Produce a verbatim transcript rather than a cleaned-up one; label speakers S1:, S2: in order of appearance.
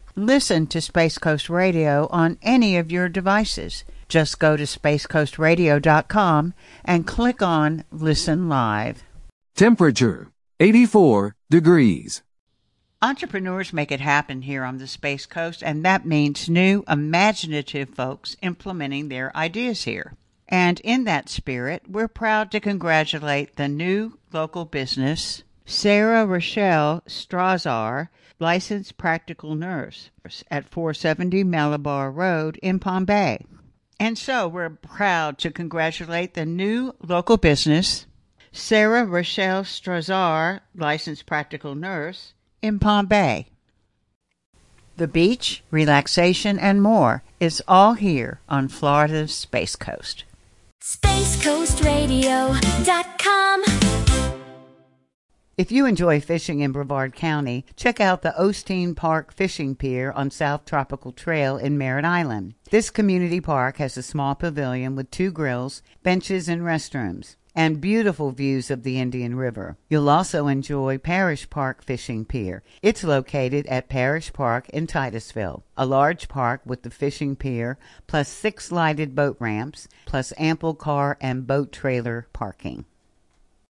S1: Listen to Space Coast Radio on any of your devices. Just go to space coast radio dot com and click on Listen Live.
S2: Temperature, eighty-four degrees.
S1: Entrepreneurs make it happen here on the Space Coast, and that means new, imaginative folks implementing their ideas here. And in that spirit, we're proud to congratulate the new local business, Sarah Rochelle Strazar, licensed practical nurse at four seventy Malabar Road in Palm Bay. And so we're proud to congratulate the new local business, Sarah Rochelle Strazar, licensed practical nurse, in Palm Bay. The beach, relaxation, and more is all here on Florida's Space Coast.
S3: space coast radio dot com.
S1: If you enjoy fishing in Brevard County, check out the Osteen Park Fishing Pier on South Tropical Trail in Merritt Island. This community park has a small pavilion with two grills, benches, and restrooms, and beautiful views of the Indian River. You'll also enjoy Parish Park Fishing Pier. It's located at Parish Park in Titusville, a large park with the fishing pier, plus six lighted boat ramps, plus ample car and boat trailer parking.